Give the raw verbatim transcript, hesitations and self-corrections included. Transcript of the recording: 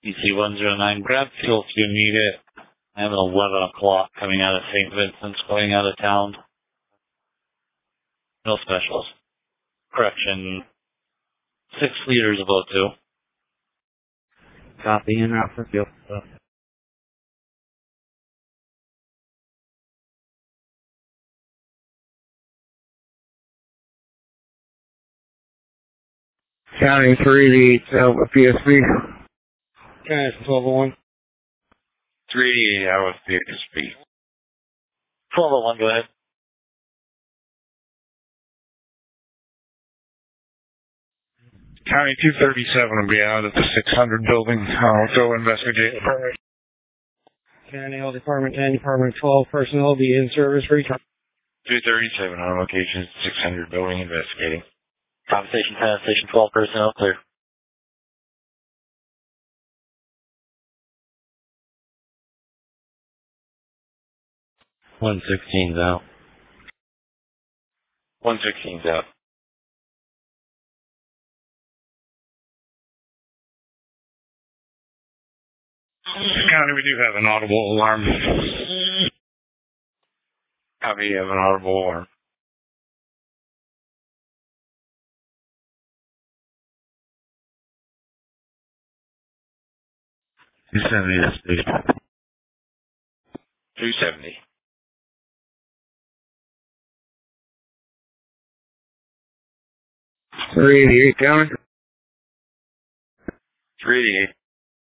E C one zero nine Bradfield, if you need it. I have an eleven o'clock coming out of Saint Vincent's, going out of town. No specials. Correction. Six liters of O two. Copy in route for fuel. County three eighty-eight, Alpha P S B. County twelve oh one. three eighty-eight, Alpha P S B. twelve oh one, go ahead. County two thirty-seven will be out at the six hundred building. I'll go investigate. County Health Department ten, Department twelve personnel will be in service for return. two thirty-seven on location, six hundred building, investigating. Compensation ten, Station twelve personnel, clear. one sixteen's out. one sixteen's out. County, we do have an audible alarm. Copy, you have an audible alarm. two seventy, that's station. two seventy. three eighty-eight, County. three eighty-eight.